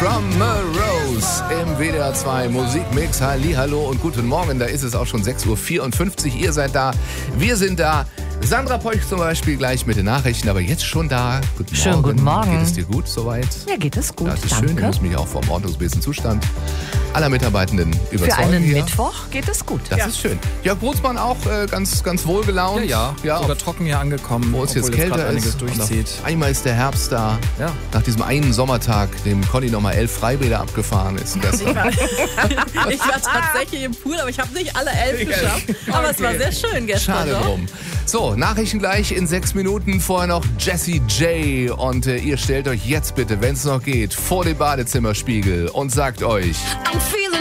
from a Rose im WDR 2 Musikmix. Hallihallo und guten Morgen. Da ist es auch schon 6.54 Uhr. Ihr seid da, wir sind da. Sandra Peuch zum Beispiel gleich mit den Nachrichten, aber jetzt schon da. Guten Morgen. Schönen guten Morgen. Geht es dir gut soweit? Ja, geht es gut. Das ist Danke. schön. Ich muss mich auch vom ordnungsmäßigen Zustand aller Mitarbeitenden überzeugen. Für einen hier. Mittwoch geht es gut. Das ist schön. Jörg Brutzmann auch ganz wohlgelaunt. Ja, sogar trocken hier angekommen, wo es jetzt kälter einiges ist. durchzieht. Einmal ist der Herbst da. Ja. Nach diesem einen Sommertag, dem Conny nochmal 11 Freibäder abgefahren ist. Ich war tatsächlich im Pool, aber ich habe nicht alle 11 geschafft. Aber es war sehr schön gestern. Schade doch. drum. So, Nachrichten gleich in 6 Minuten. Vorher noch Jessie J. Und ihr stellt euch jetzt bitte, wenn es noch geht, vor den Badezimmerspiegel und sagt euch: I'm feeling